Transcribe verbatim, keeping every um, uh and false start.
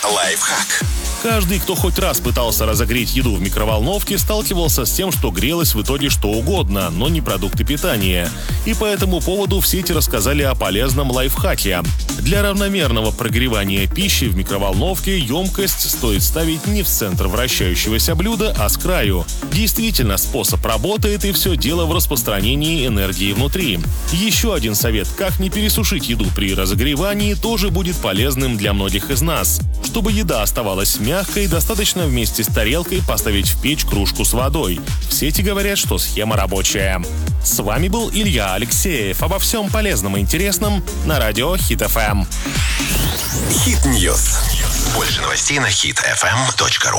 Лайфхак. Каждый, кто хоть раз пытался разогреть еду в микроволновке, сталкивался с тем, что грелось в итоге что угодно, но не продукты питания. И по этому поводу в сети рассказали о полезном лайфхаке. Для равномерного прогревания пищи в микроволновке емкость стоит ставить не в центр вращающегося блюда, а с краю. Действительно, способ работает, и все дело в распространении энергии внутри. Еще один совет, как не пересушить еду при разогревании, тоже будет полезным для многих из нас. Чтобы еда оставалась мягкой, достаточно вместе с тарелкой поставить в печь кружку с водой. В сети говорят, что схема рабочая. С вами был Илья Алексеев. Обо всем полезном и интересном на радио Хит эф эм. Хит Ньюс. Больше новостей на хит эф эм точка ру.